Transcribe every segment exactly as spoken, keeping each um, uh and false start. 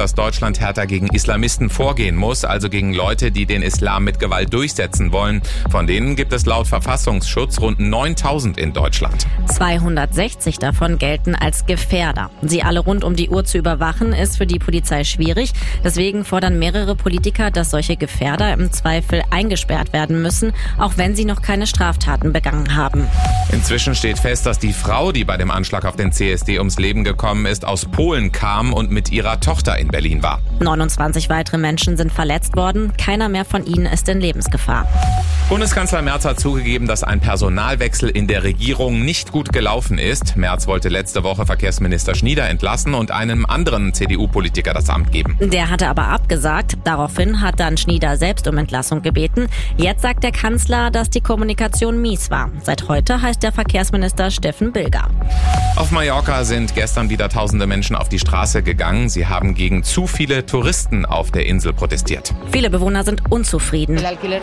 dass Deutschland härter gegen Islamisten vorgehen muss, also gegen Leute, die den Islam mit Gewalt durchsetzen wollen. Von denen gibt es laut Verfassungsschutz rund neuntausend in Deutschland. zweihundertsechzig davon gelten als Gefährder. Sie alle rund um die Uhr zu überwachen, ist für die Polizei schwierig. Deswegen fordern mehrere Politiker, dass solche Gefährder im Zweifel eingesperrt werden müssen, auch wenn sie noch keine Straftaten begangen haben. Inzwischen steht fest, dass die Frau, die bei dem Anschlag auf den C S D ums Leben gekommen ist, aus Polen kam und mit ihrer Tochter in Berlin war. neunundzwanzig weitere Menschen sind verletzt worden. Keiner mehr von ihnen ist in Lebensgefahr. Bundeskanzler Merz hat zugegeben, dass ein Personalwechsel in der Regierung nicht gut gelaufen ist. Merz wollte letzte Woche Verkehrsminister Schnieder entlassen und einem anderen C D U-Politiker das Amt geben. Der hatte aber abgesagt. Daraufhin hat dann Schnieder selbst um Entlassung gebeten. Jetzt sagt der Kanzler, dass die Kommunikation mies war. Seit heute heißt der Verkehrsminister Steffen Bilger. Auf Mallorca sind gestern wieder tausende Menschen auf die Straße gegangen. Sie haben gegen zu viele Touristen auf der Insel protestiert. Viele Bewohner sind unzufrieden.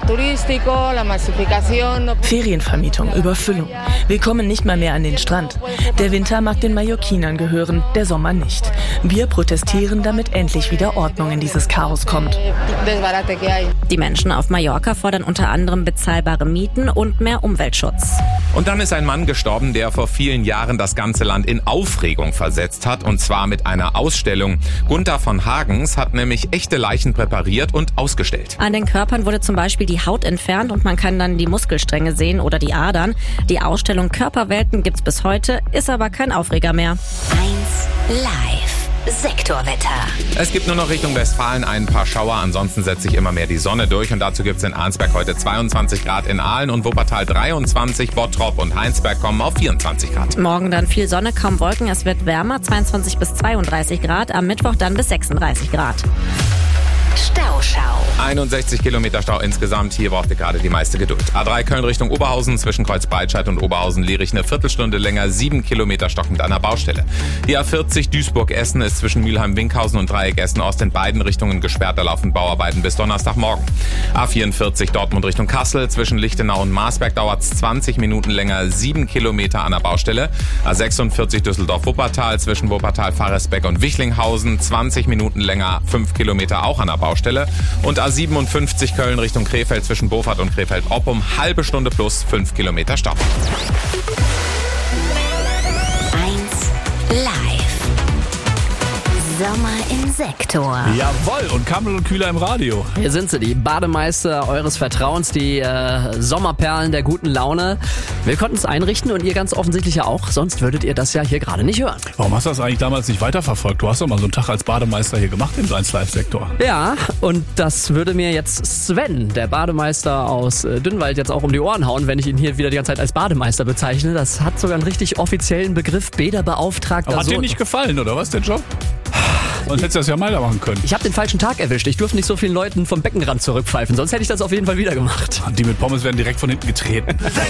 Ferienvermietung, Überfüllung. Wir kommen nicht mal mehr an den Strand. Der Winter mag den Mallorquinern gehören, der Sommer nicht. Wir protestieren, damit endlich wieder Ordnung in dieses Chaos kommt. Die Menschen auf Mallorca fordern unter anderem bezahlbare Mieten und mehr Umweltschutz. Und dann ist ein Mann gestorben, der vor vielen Jahren das ganze Land in Aufregung versetzt hat, und zwar mit einer Ausstellung. Gunther von Hagens hat nämlich echte Leichen präpariert und ausgestellt. An den Körpern wurde zum Beispiel die Haut entfernt und man kann dann die Muskelstränge sehen oder die Adern. Die Ausstellung Körperwelten gibt's bis heute, ist aber kein Aufreger mehr. eins live. Sektorwetter. Es gibt nur noch Richtung Westfalen ein paar Schauer, ansonsten setzt sich immer mehr die Sonne durch und dazu gibt's in Arnsberg heute zweiundzwanzig Grad, in Aalen und Wuppertal dreiundzwanzig, Bottrop und Heinsberg kommen auf vierundzwanzig Grad. Morgen dann viel Sonne, kaum Wolken, es wird wärmer, zweiundzwanzig bis zweiunddreißig Grad, am Mittwoch dann bis sechsunddreißig Grad. Stauschau. einundsechzig Kilometer Stau insgesamt, hier braucht ihr gerade die meiste Geduld. A drei Köln Richtung Oberhausen, zwischen Kreuzbreitscheid und Oberhausen-Lierich eine Viertelstunde länger, sieben Kilometer stockend an der Baustelle. Die A vierzig Duisburg-Essen ist zwischen Mülheim-Winkhausen und Dreieck Essen-Ost in beiden Richtungen gesperrt, da laufen Bauarbeiten bis Donnerstagmorgen. A vierundvierzig Dortmund Richtung Kassel, zwischen Lichtenau und Marsberg dauert es zwanzig Minuten länger, sieben Kilometer an der Baustelle. A sechsundvierzig Düsseldorf-Wuppertal, zwischen Wuppertal-Faresbeck und Wichlinghausen, zwanzig Minuten länger, fünf Kilometer auch an der Baustelle. Und A siebenundfünfzig Köln Richtung Krefeld zwischen Beaufort und Krefeld-Oppum, halbe Stunde plus fünf Kilometer Stau. eins live. Sommer im Sektor. Jawohl, und Kammel und Kühler im Radio. Hier sind sie, die Bademeister eures Vertrauens, die äh, Sommerperlen der guten Laune. Wir konnten es einrichten und ihr ganz offensichtlich ja auch, sonst würdet ihr das ja hier gerade nicht hören. Warum hast du das eigentlich damals nicht weiterverfolgt? Du hast doch mal so einen Tag als Bademeister hier gemacht im eins Live-Sektor. Ja, und das würde mir jetzt Sven, der Bademeister aus äh, Dünnwald, jetzt auch um die Ohren hauen, wenn ich ihn hier wieder die ganze Zeit als Bademeister bezeichne. Das hat sogar einen richtig offiziellen Begriff, Bäderbeauftragter. Aber hat so dir nicht gefallen, oder was, der Job? Sonst hättest du das ja mal machen können. Ich habe den falschen Tag erwischt. Ich durfte nicht so vielen Leuten vom Beckenrand zurückpfeifen. Sonst hätte ich das auf jeden Fall wieder gemacht. Die mit Pommes werden direkt von hinten getreten.